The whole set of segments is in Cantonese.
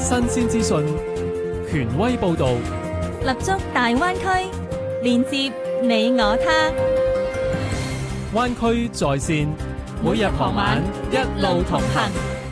新鮮資訊，權威報導， 立足大灣區，連接你我他。 灣區在線，每日傍晚一路同行。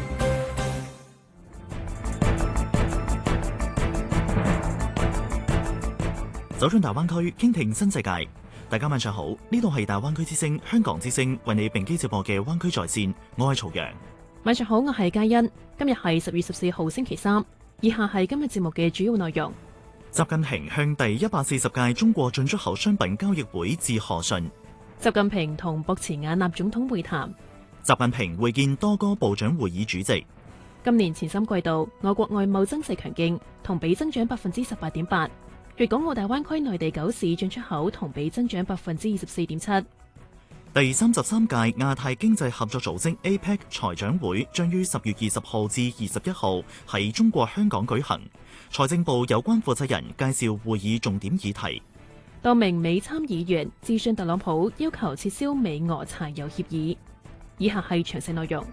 走進大灣區，傾聽新世界。大家晚上好，呢度係大灣區之聲、香港之聲為你並機接播嘅灣區在線，我係曹陽。 晚上好，我係嘉欣。今日係10月14號星期三，以下係今日節目嘅主要內容。 習近平向第140屆中國進出口商品交易會致賀信。 習近平同博茨瓦納總統會談。 習近平會見多個部長會議主席。 今年前3季度，我國外貿增勢強勁，同比增長18.8%。粵港澳大灣區內地9市進出口同比增長24.7%。 第33屆亞太經濟合作組織 APEC 財長會將於10月20號至21號喺中國香港舉行。財政部有關負責人介紹會議重點議題。 多名美參議員諮詢特朗普，要求撤銷美俄柴油協議。以下係詳細內容。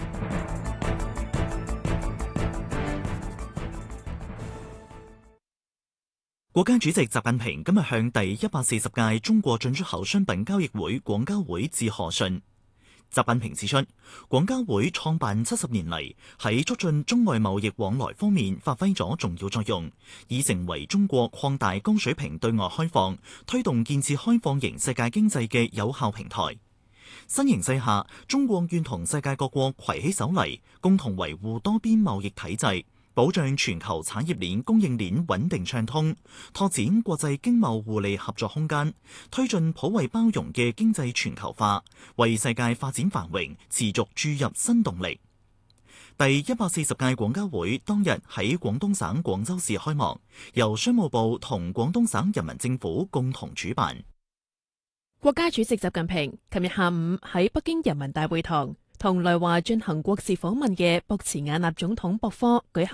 國家主席習近平今日向第140屆中國進出口商品交易會廣交會致賀信。習近平指出，廣交會創辦70年嚟，喺促進中外貿易往來方面發揮咗重要作用，已成為中國擴大高水平對外開放、推動建設開放型世界經濟嘅有效平台。新形勢下，中國願同世界各國攜起手嚟，共同維護多邊貿易體制，保障全球產業鏈供應鏈穩定暢通，拓展國際經貿互利合作空間，推進普惠包容嘅經濟全球化，為世界發展繁榮持續注入新動力。第140屆廣交會當日喺廣東省廣州市開幕，由商務部同廣東省人民政府共同主辦。 國家主席習近平琴日下午喺北京人民大會堂同來華進行國事訪問嘅博茨瓦納總統博科舉行